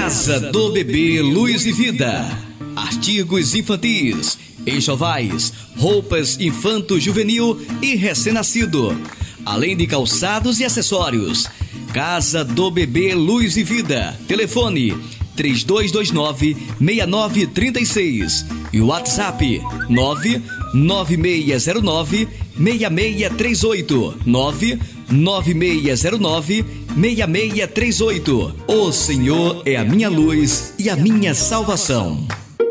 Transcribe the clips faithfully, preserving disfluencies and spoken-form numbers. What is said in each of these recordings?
Casa do Bebê Luz e Vida. Artigos infantis, enxovais, roupas infanto-juvenil e recém-nascido, além de calçados e acessórios. Casa do Bebê Luz e Vida. Telefone três dois dois nove, seis nove três seis e o WhatsApp nove nove seis zero nove, seis seis três oito, nove nove seis zero nove, seis seis três oito. O Senhor é a minha luz e a minha salvação.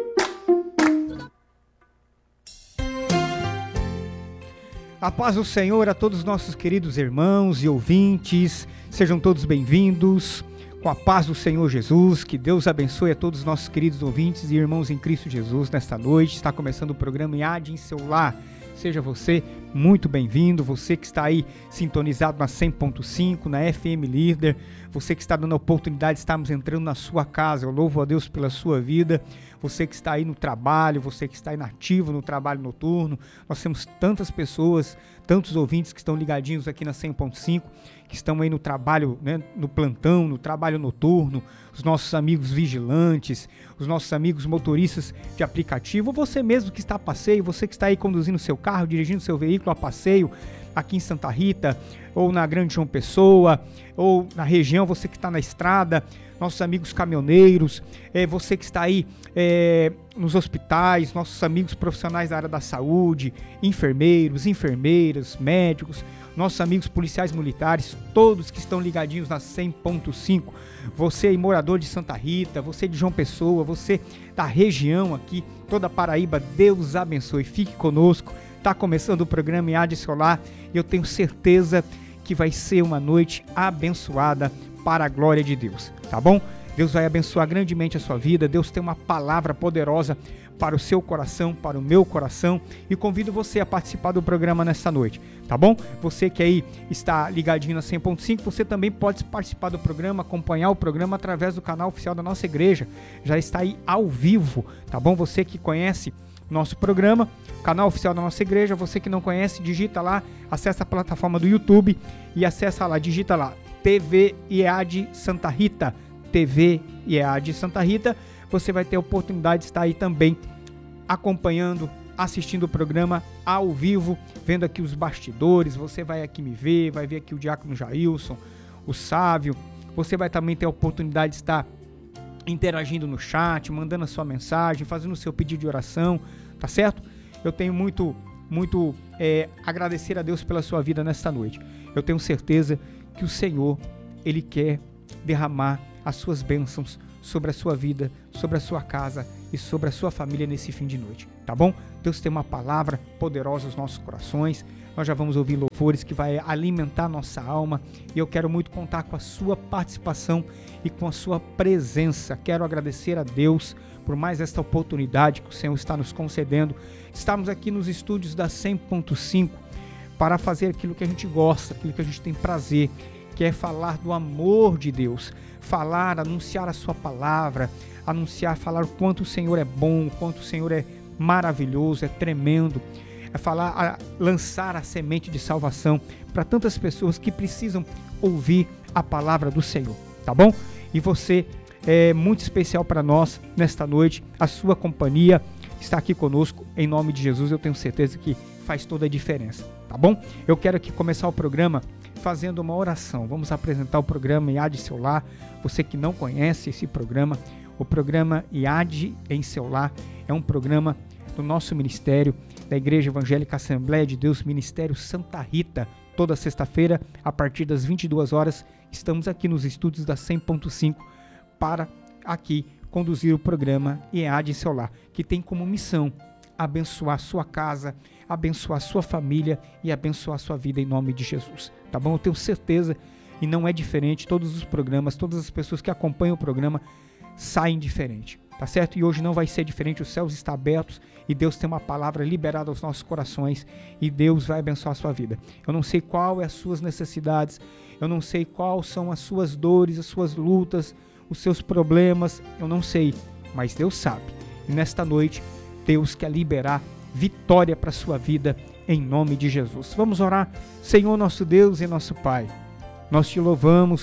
A paz do Senhor a todos os nossos queridos irmãos e ouvintes, sejam todos bem-vindos, com a paz do Senhor Jesus. Que Deus abençoe a todos os nossos queridos ouvintes e irmãos em Cristo Jesus nesta noite. Está começando o programa I A D em seu lar. Seja você muito bem-vindo, você que está aí sintonizado na cem ponto cinco, na F M Líder, você que está dando a oportunidade de estarmos entrando na sua casa. Eu louvo a Deus pela sua vida, você que está aí no trabalho, você que está aí nativo no trabalho noturno. Nós temos tantas pessoas, tantos ouvintes que estão ligadinhos aqui na cem ponto cinco, que estão aí no trabalho, né, no plantão, no trabalho noturno, os nossos amigos vigilantes, os nossos amigos motoristas de aplicativo, ou você mesmo que está a passeio, você que está aí conduzindo seu carro, dirigindo seu veículo a passeio aqui em Santa Rita, ou na Grande João Pessoa, ou na região, você que está na estrada, nossos amigos caminhoneiros, é, você que está aí é, nos hospitais, nossos amigos profissionais da área da saúde, enfermeiros, enfermeiras, médicos, nossos amigos policiais militares, todos que estão ligadinhos na cem ponto cinco, você aí morador de Santa Rita, você de João Pessoa, você da região aqui, toda a Paraíba, Deus abençoe, fique conosco. Está começando o programa I A D Solar e eu tenho certeza que vai ser uma noite abençoada para a glória de Deus, tá bom? Deus vai abençoar grandemente a sua vida, Deus tem uma palavra poderosa para o seu coração, para o meu coração, e convido você a participar do programa nesta noite, tá bom? Você que aí está ligadinho na cem ponto cinco, você também pode participar do programa, acompanhar o programa através do canal oficial da nossa igreja, já está aí ao vivo, tá bom? Você que conhece nosso programa, canal oficial da nossa igreja, você que não conhece, digita lá, acessa a plataforma do YouTube e acessa lá, digita lá, T V I A D Santa Rita, T V I A D Santa Rita, você vai ter a oportunidade de estar aí também acompanhando, assistindo o programa ao vivo, vendo aqui os bastidores, você vai aqui me ver, vai ver aqui o diácono Jailson, o Sávio, você vai também ter a oportunidade de estar interagindo no chat, mandando a sua mensagem, fazendo o seu pedido de oração, tá certo? Eu tenho muito, muito é, agradecer a Deus pela sua vida nesta noite. Eu tenho certeza que o Senhor, Ele quer derramar as suas bênçãos sobre a sua vida, sobre a sua casa e sobre a sua família nesse fim de noite, tá bom? Deus tem uma palavra poderosa nos nossos corações, nós já vamos ouvir louvores que vai alimentar nossa alma e eu quero muito contar com a sua participação e com a sua presença. Quero agradecer a Deus por mais esta oportunidade que o Senhor está nos concedendo. Estamos aqui nos estúdios da cem ponto cinco para fazer aquilo que a gente gosta, aquilo que a gente tem prazer, que é falar do amor de Deus, falar, anunciar a sua palavra, anunciar, falar o quanto o Senhor é bom, o quanto o Senhor é maravilhoso, é tremendo, é falar, a lançar a semente de salvação para tantas pessoas que precisam ouvir a palavra do Senhor, tá bom? E você é muito especial para nós nesta noite, a sua companhia está aqui conosco, em nome de Jesus, eu tenho certeza que faz toda a diferença, tá bom? Eu quero aqui começar o programa fazendo uma oração. Vamos apresentar o programa I A D em seu lar. Você que não conhece esse programa, o programa I A D em seu lar é um programa do nosso ministério, da Igreja Evangélica Assembleia de Deus, Ministério Santa Rita. Toda sexta-feira, a partir das vinte e duas horas, estamos aqui nos estúdios da cem ponto cinco para aqui conduzir o programa I A D em seu lar, que tem como missão abençoar sua casa, abençoar sua família e abençoar sua vida em nome de Jesus, tá bom? Eu tenho certeza, e não é diferente, todos os programas, todas as pessoas que acompanham o programa saem diferente, tá certo? E hoje não vai ser diferente, os céus estão abertos e Deus tem uma palavra liberada aos nossos corações e Deus vai abençoar a sua vida. Eu não sei qual é as suas necessidades, eu não sei quais são as suas dores, as suas lutas, os seus problemas, eu não sei, mas Deus sabe. E nesta noite, Deus quer liberar vitória para a sua vida, em nome de Jesus. Vamos orar. Senhor nosso Deus e nosso Pai, nós te louvamos,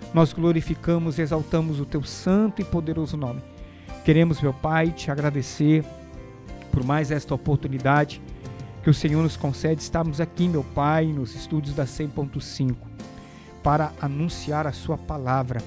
nós glorificamos e exaltamos o teu santo e poderoso nome. Queremos, meu Pai, te agradecer por mais esta oportunidade que o Senhor nos concede. Estamos aqui, meu Pai, nos estúdios da cem ponto cinco para anunciar a sua palavra,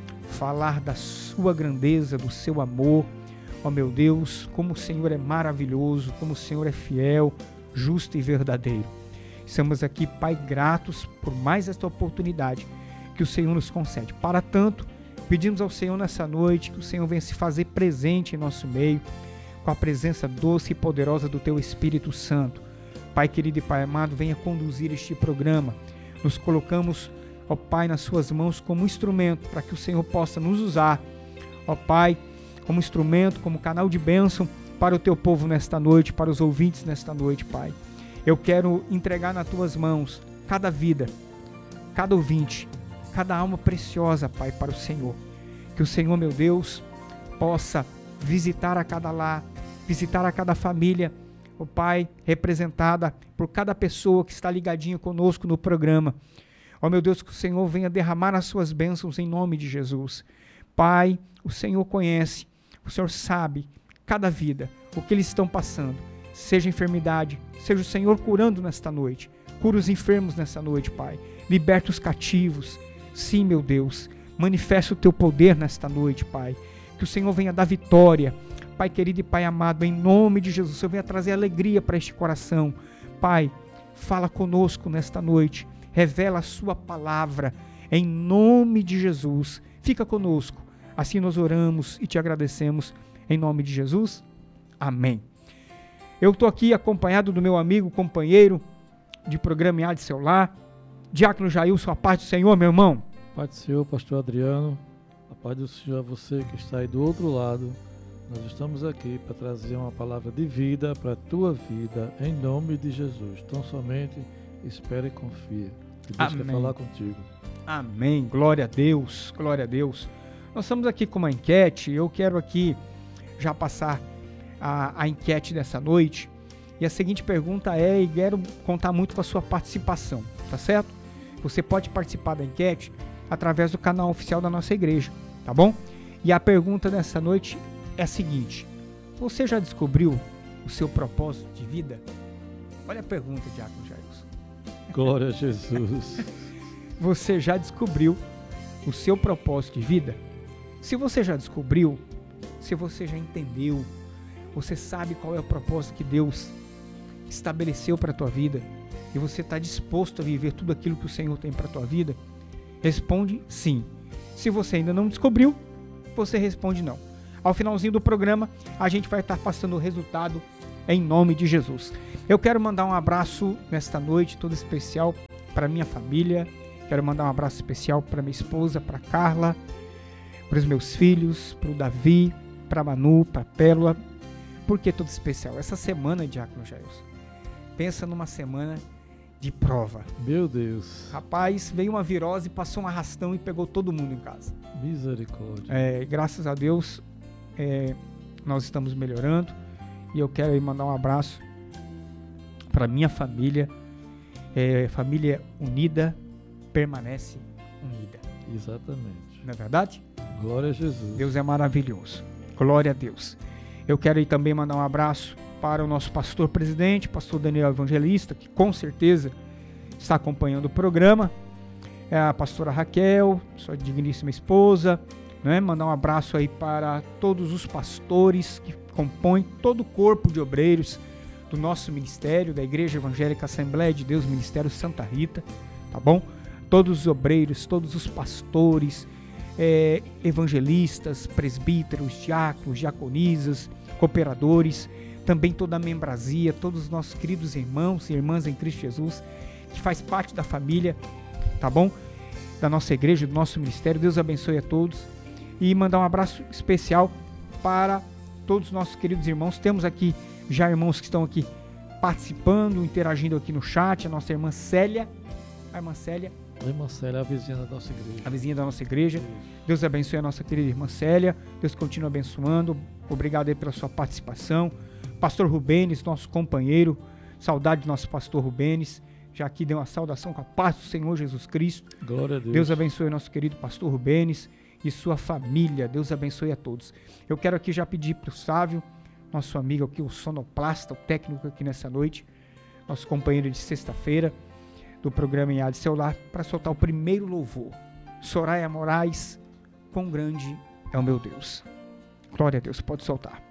falar da sua grandeza, do seu amor. Ó meu Deus, como o Senhor é maravilhoso, como o Senhor é fiel, justo e verdadeiro. Estamos aqui, Pai, gratos por mais esta oportunidade que o Senhor nos concede. Para tanto, pedimos ao Senhor nessa noite que o Senhor venha se fazer presente em nosso meio, com a presença doce e poderosa do Teu Espírito Santo. Pai querido e Pai amado, venha conduzir este programa. Nos colocamos, ó Pai, nas Suas mãos como instrumento para que o Senhor possa nos usar, ó Pai, como instrumento, como canal de bênção para o Teu povo nesta noite, para os ouvintes nesta noite, Pai. Eu quero entregar nas Tuas mãos cada vida, cada ouvinte, cada alma preciosa, Pai, para o Senhor. Que o Senhor, meu Deus, possa visitar a cada lar, visitar a cada família, ó Pai, representada por cada pessoa que está ligadinha conosco no programa. Ó meu Deus, que o Senhor venha derramar as suas bênçãos em nome de Jesus. Pai, o Senhor conhece, o Senhor sabe cada vida, o que eles estão passando, seja enfermidade, seja o Senhor curando nesta noite, cura os enfermos nesta noite, Pai, liberta os cativos. Sim, meu Deus, manifesta o Teu poder nesta noite, Pai, que o Senhor venha dar vitória, Pai querido e Pai amado, em nome de Jesus, o Senhor venha trazer alegria para este coração. Pai, fala conosco nesta noite, revela a sua palavra, em nome de Jesus, fica conosco, assim nós oramos e te agradecemos, em nome de Jesus, amém. Eu estou aqui acompanhado do meu amigo, companheiro de programa Em de Seu Lar, Diácono Jailson, a paz do Senhor, meu irmão. A paz do Senhor, pastor Adriano, a paz do Senhor a você que está aí do outro lado. Nós estamos aqui para trazer uma palavra de vida para a tua vida, em nome de Jesus. Então somente espere e confia. Que Deus Amém. quer falar contigo. Amém, glória a Deus, glória a Deus. Nós estamos aqui com uma enquete, eu quero aqui já passar a, a enquete dessa noite. E a seguinte pergunta é, e quero contar muito com a sua participação, tá certo? Você pode participar da enquete através do canal oficial da nossa igreja, tá bom? E a pergunta dessa noite é a seguinte: você já descobriu o seu propósito de vida? Olha a pergunta, Diácono Jailson. Glória a Jesus. Você já descobriu o seu propósito de vida? Se você já descobriu, se você já entendeu, você sabe qual é o propósito que Deus estabeleceu para a tua vida e você está disposto a viver tudo aquilo que o Senhor tem para a tua vida, responde sim. Se você ainda não descobriu, você responde não. Ao finalzinho do programa, a gente vai estar passando o resultado em nome de Jesus. Eu quero mandar um abraço nesta noite todo especial para minha família. Quero mandar um abraço especial para minha esposa, para Carla, para os meus filhos, para o Davi, para a Manu, para a Pérola. Por que todo especial? Essa semana, Diácono Jailson, pensa numa semana de prova. Meu Deus. Rapaz, veio uma virose, passou um arrastão e pegou todo mundo em casa. Misericórdia. É, graças a Deus, é, nós estamos melhorando. E eu quero aí mandar um abraço para minha família. É, família unida permanece unida. Exatamente. Não é verdade? Glória a Jesus. Deus é maravilhoso. Glória a Deus. Eu quero aí também mandar um abraço para o nosso pastor presidente, pastor Daniel Evangelista, que com certeza está acompanhando o programa. É a pastora Raquel, sua digníssima esposa, né? Mandar um abraço aí para todos os pastores que compõem todo o corpo de obreiros do nosso ministério, da Igreja Evangélica Assembleia de Deus, Ministério Santa Rita, tá bom? Todos os obreiros, todos os pastores, é, evangelistas, presbíteros, diáconos, diaconisas, cooperadores, também toda a membrazia, todos os nossos queridos irmãos e irmãs em Cristo Jesus, que faz parte da família, tá bom? Da nossa igreja, do nosso ministério. Deus abençoe a todos. E mandar um abraço especial para todos os nossos queridos irmãos. Temos aqui já irmãos que estão aqui participando, interagindo aqui no chat. A nossa irmã Célia, a irmã Célia, A irmã Célia, a vizinha da nossa igreja. a vizinha da nossa igreja. Deus abençoe a nossa querida irmã Célia. Deus continue abençoando. Obrigado aí pela sua participação. Pastor Rubênis, nosso companheiro. Saudade do nosso pastor Rubênis. já aqui deu uma saudação com a paz do Senhor Jesus Cristo. Glória a Deus. Deus abençoe o nosso querido pastor Rubênis e sua família. Deus abençoe a todos. Eu quero aqui já pedir para o Sávio, nosso amigo aqui, o sonoplasta, o técnico aqui nessa noite, nosso companheiro de sexta-feira do programa Em Área Celular, para soltar o primeiro louvor. Soraya Moraes, quão grande é o meu Deus. Glória a Deus, pode soltar.